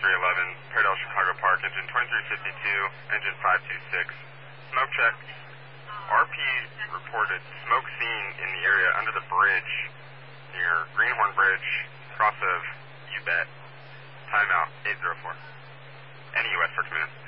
2311, Paradise Chicago Park, engine 2352, engine 526. Smoke check. RP reported smoke seen in the area under the bridge near Greenhorn Bridge, cross of You Bet. Timeout 804. NEUS for command.